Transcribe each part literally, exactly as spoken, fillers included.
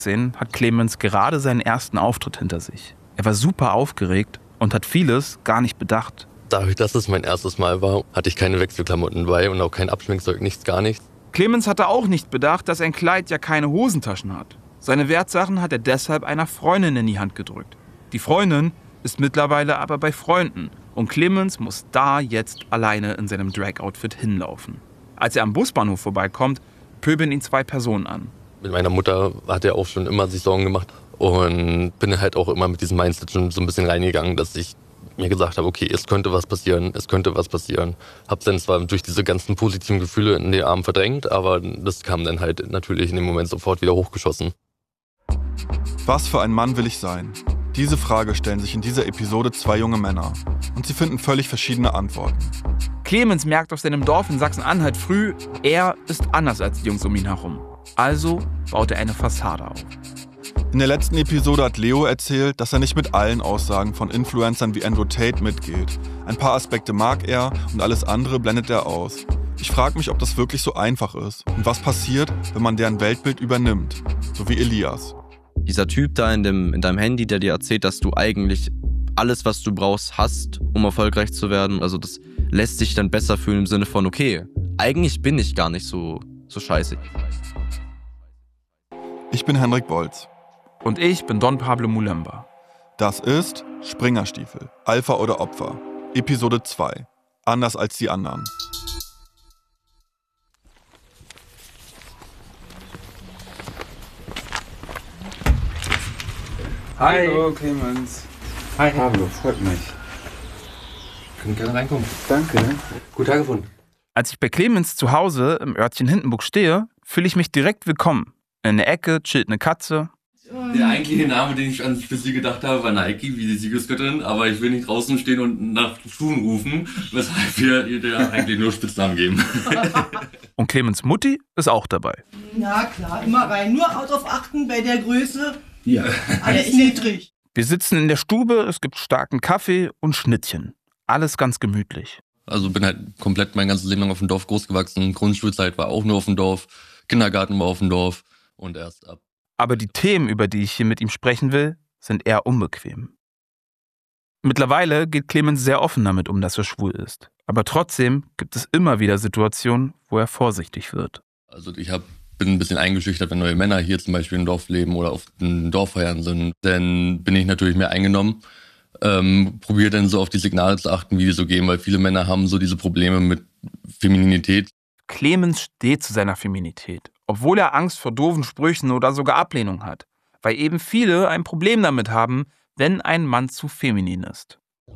hat Clemens gerade seinen ersten Auftritt hinter sich. Er war super aufgeregt und hat vieles gar nicht bedacht. Dadurch, dass es mein erstes Mal war, hatte ich keine Wechselklamotten bei und auch kein Abschminkzeug, nichts, gar nichts. Clemens hatte auch nicht bedacht, dass ein Kleid ja keine Hosentaschen hat. Seine Wertsachen hat er deshalb einer Freundin in die Hand gedrückt. Die Freundin ist mittlerweile aber bei Freunden und Clemens muss da jetzt alleine in seinem Drag-Outfit hinlaufen. Als er am Busbahnhof vorbeikommt, pöbeln ihn zwei Personen an. Mit meiner Mutter hat er auch schon immer sich Sorgen gemacht und bin halt auch immer mit diesem Mindset schon so ein bisschen reingegangen, dass ich mir gesagt habe, okay, es könnte was passieren, es könnte was passieren. Hab's dann zwar durch diese ganzen positiven Gefühle in den Armen verdrängt, aber das kam dann halt natürlich in dem Moment sofort wieder hochgeschossen. Was für ein Mann will ich sein? Diese Frage stellen sich in dieser Episode zwei junge Männer. Und sie finden völlig verschiedene Antworten. Clemens merkt aus seinem Dorf in Sachsen-Anhalt früh, er ist anders als die Jungs um ihn herum. Also baut er eine Fassade auf. In der letzten Episode hat Leo erzählt, dass er nicht mit allen Aussagen von Influencern wie Andrew Tate mitgeht. Ein paar Aspekte mag er und alles andere blendet er aus. Ich frage mich, ob das wirklich so einfach ist und was passiert, wenn man deren Weltbild übernimmt, so wie Elias. Dieser Typ da in, dem, in deinem Handy, der dir erzählt, dass du eigentlich alles, was du brauchst, hast, um erfolgreich zu werden. Also das lässt sich dann besser fühlen im Sinne von, okay, eigentlich bin ich gar nicht so, so scheiße. Ich bin Henrik Bolz. Und ich bin Don Pablo Mulemba. Das ist Springerstiefel, Alpha oder Opfer, Episode zwei. Anders als die anderen. Hi. Hallo Clemens. Hi Pablo, freut mich. Können gerne reinkommen. Danke. Guten Tag gefunden. Als ich bei Clemens zu Hause im Örtchen Hindenburg stehe, fühle ich mich direkt willkommen. In der Ecke chillt eine Katze. Der eigentliche Name, den ich an für sie gedacht habe, war Nike, wie die Siegesgöttin. Aber ich will nicht draußen stehen und nach Schuhen rufen, weshalb wir ihr eigentlich nur Spitznamen geben. Und Clemens Mutti ist auch dabei. Na klar, immer rein. Nur darauf achten bei der Größe. Ja. Alles niedrig. Wir sitzen in der Stube, es gibt starken Kaffee und Schnittchen. Alles ganz gemütlich. Also bin halt komplett mein ganzes Leben lang auf dem Dorf groß gewachsen. Grundschulzeit war auch nur auf dem Dorf. Kindergarten war auf dem Dorf. Und erst ab. Aber die Themen, über die ich hier mit ihm sprechen will, sind eher unbequem. Mittlerweile geht Clemens sehr offen damit um, dass er schwul ist. Aber trotzdem gibt es immer wieder Situationen, wo er vorsichtig wird. Also ich hab, bin ein bisschen eingeschüchtert, wenn neue Männer hier zum Beispiel im Dorf leben oder auf den Dorffeiern sind. Dann bin ich natürlich mehr eingenommen. Ähm, probiere dann so auf die Signale zu achten, wie die so gehen, weil viele Männer haben so diese Probleme mit Femininität. Clemens steht zu seiner Feminität, obwohl er Angst vor doofen Sprüchen oder sogar Ablehnung hat, weil eben viele ein Problem damit haben, wenn ein Mann zu feminin ist.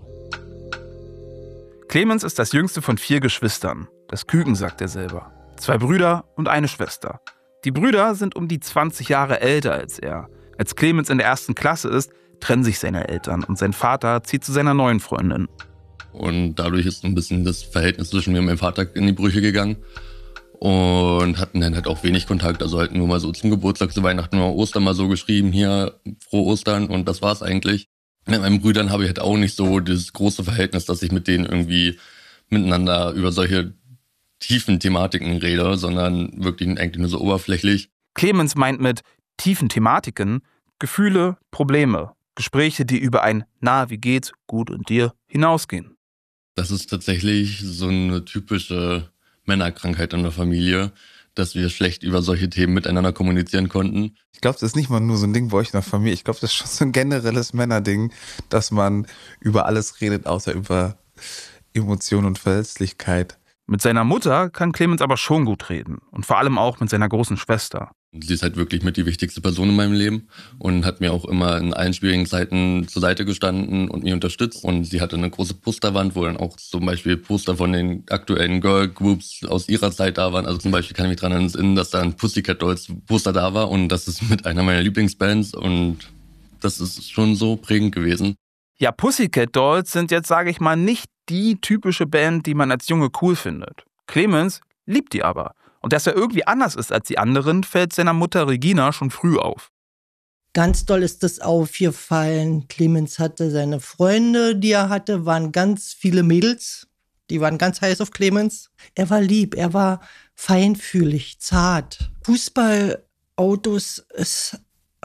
Clemens ist das jüngste von vier Geschwistern. Das Küken, sagt er selber. Zwei Brüder und eine Schwester. Die Brüder sind um die zwanzig Jahre älter als er. Als Clemens in der ersten Klasse ist, trennen sich seine Eltern und sein Vater zieht zu seiner neuen Freundin. Und dadurch ist so ein bisschen das Verhältnis zwischen mir und meinem Vater in die Brüche gegangen. Und hatten dann halt auch wenig Kontakt, also halt nur mal so zum Geburtstag, zu Weihnachten oder Ostern mal so geschrieben, hier, frohe Ostern, und das war's eigentlich. Mit meinen Brüdern habe ich halt auch nicht so das große Verhältnis, dass ich mit denen irgendwie miteinander über solche tiefen Thematiken rede, sondern wirklich eigentlich nur so oberflächlich. Clemens meint mit tiefen Thematiken Gefühle, Probleme, Gespräche, die über ein Na, wie geht's, gut und dir hinausgehen. Das ist tatsächlich so eine typische Männerkrankheit in der Familie, dass wir schlecht über solche Themen miteinander kommunizieren konnten. Ich glaube, das ist nicht mal nur so ein Ding bei euch in der Familie. Ich glaube, das ist schon so ein generelles Männerding, dass man über alles redet, außer über Emotion und Verletzlichkeit. Mit seiner Mutter kann Clemens aber schon gut reden und vor allem auch mit seiner großen Schwester. Sie ist halt wirklich mit die wichtigste Person in meinem Leben und hat mir auch immer in allen schwierigen Zeiten zur Seite gestanden und mich unterstützt. Und sie hatte eine große Posterwand, wo dann auch zum Beispiel Poster von den aktuellen Girl Groups aus ihrer Zeit da waren. Also zum Beispiel kann ich mich daran erinnern, dass da ein Pussycat Dolls Poster da war und das ist mit einer meiner Lieblingsbands und das ist schon so prägend gewesen. Ja, Pussycat Dolls sind jetzt, sage ich mal, nicht die typische Band, die man als Junge cool findet. Clemens liebt die aber. Und dass er irgendwie anders ist als die anderen, fällt seiner Mutter Regina schon früh auf. Ganz doll ist das aufgefallen. Clemens hatte seine Freunde, die er hatte, waren ganz viele Mädels. Die waren ganz heiß auf Clemens. Er war lieb, er war feinfühlig, zart. Fußball, Autos, es